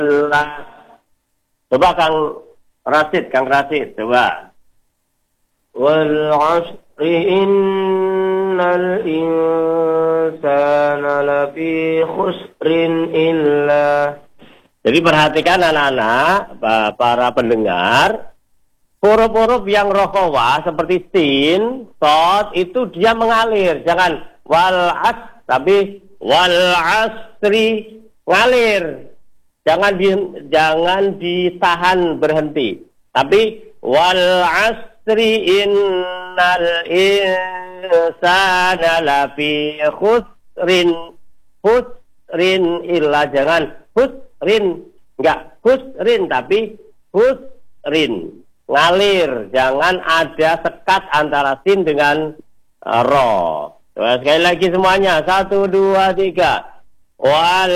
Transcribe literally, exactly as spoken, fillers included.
Coba Kang Rasid, Kang Rasid, coba. Wal asri innal insana lafi khusrin illa. Jadi perhatikan anak-anak, para pendengar, huruf-huruf yang rokhawah seperti sin, sod, itu dia mengalir. Jangan wal as, tapi wal asri, ngalir. Jangan di, jangan ditahan berhenti. Tapi wal asri innal insana lafi khusrin. Khusrin illa, jangan khusrin, enggak khusrin tapi khusrin, ngalir. Jangan ada sekat antara sin dengan uh, ro. Sekali lagi semuanya, satu dua tiga. Wal